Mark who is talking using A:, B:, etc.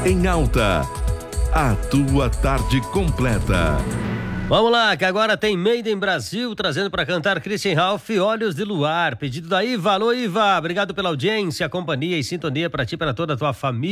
A: em alta. A tua tarde completa.
B: Vamos lá, que agora tem Made in Brasil, trazendo para cantar Christian Ralph, Olhos de Luar. Pedido da Iva. Alô, Iva, obrigado pela audiência, companhia e sintonia para ti e para toda a tua família.